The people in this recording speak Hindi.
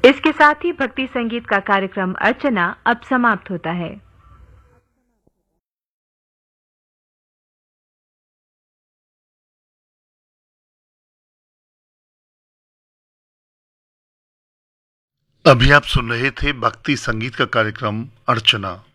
इसके साथ ही भक्ति संगीत का कार्यक्रम अर्चना अब समाप्त होता है। अभी आप सुन रहे थे भक्ति संगीत का कार्यक्रम अर्चना।